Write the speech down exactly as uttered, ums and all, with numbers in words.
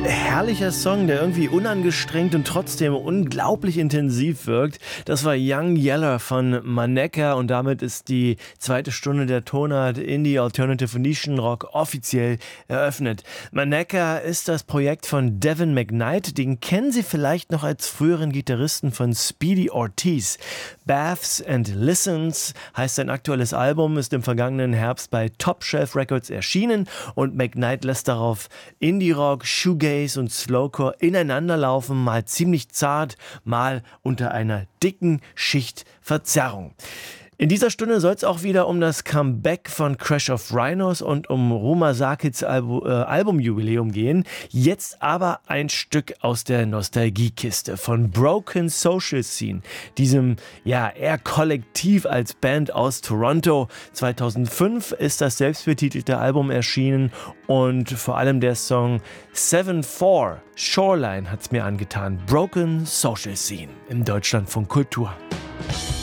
Herrlicher Song, der irgendwie unangestrengt und trotzdem unglaublich intensiv wirkt. Das war Young Yeller von Maneka und damit ist die zweite Stunde der Tonart Indie Alternative Nischen Rock offiziell eröffnet. Maneka ist das Projekt von Devin McKnight, den kennen Sie vielleicht noch als früheren Gitarristen von Speedy Ortiz. Baths and Listens heißt sein aktuelles Album, ist im vergangenen Herbst bei Top Shelf Records erschienen und McKnight lässt darauf Indie-Rock, Shoegaze und Slowcore ineinanderlaufen, mal ziemlich zart, mal unter einer dicken Schicht Verzerrung. In dieser Stunde soll es auch wieder um das Comeback von Crash of Rhinos und um Ruma Sakits Albu- äh, Albumjubiläum gehen. Jetzt aber ein Stück aus der Nostalgiekiste von Broken Social Scene, diesem ja eher kollektiv als Band aus Toronto. zweitausendfünf ist das selbstbetitelte Album erschienen und vor allem der Song seven four Shoreline hat's mir angetan. Broken Social Scene im Deutschlandfunk Kultur.